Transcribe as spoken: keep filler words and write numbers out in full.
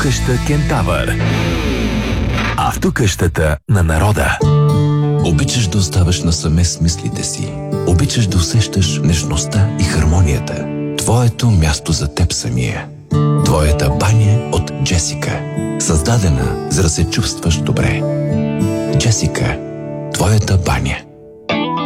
Автокъща Кентавър. Автокъщата на народа. Обичаш да оставаш насаме с мислите си. Обичаш да усещаш нежността и хармонията. Твоето място за теб самия. Твоята баня от Джесика. Създадена, за да се чувстваш добре. Джесика. Твоята баня.